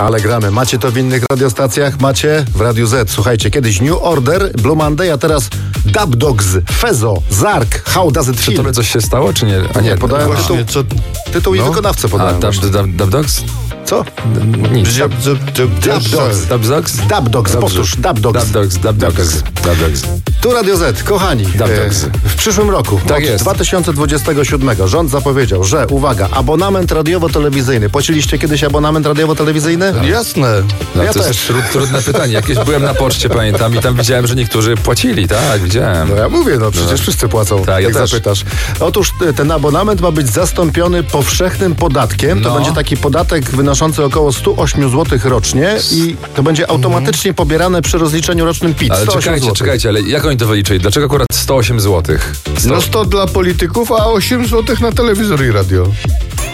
Ale gramy. Macie to w innych radiostacjach? Macie w Radiu Z. Słuchajcie, kiedyś New Order, Blue Monday, a teraz Dub Dogs, Fezo, Zark, How Does It Czy Feel? tobie coś się stało, czy nie? A nie, podałem Właśnie, tytuł i wykonawcę podałem. Dub Dogs? Co? Nic. Dub Dogs. Dub Dogs? Dub Dogs, powtórz. Dub Dogs. Dub Dogs. Tu Radio Z, kochani, Dogs. w przyszłym roku, Tak od jest. 2027, rząd zapowiedział, że, uwaga, abonament radiowo-telewizyjny. Płaciliście kiedyś abonament radiowo-telewizyjny? Jasne. No, Ja to też. jest trudne pytanie. Jakieś byłem na poczcie, pamiętam, i tam widziałem, że niektórzy płacili, tak, widziałem. No ja mówię, przecież wszyscy płacą, Tak, ja jak też. zapytasz. Otóż ten abonament ma być zastąpiony powszechnym podatkiem. To No. będzie taki podatek wynoszący około 108 zł rocznie i to będzie automatycznie pobierane przy rozliczeniu rocznym PIT. Ale 108 zł. czekajcie, ale jak oni to wyliczyli? Dlaczego akurat 108 zł? No 100 dla polityków, a 8 zł na telewizor i radio.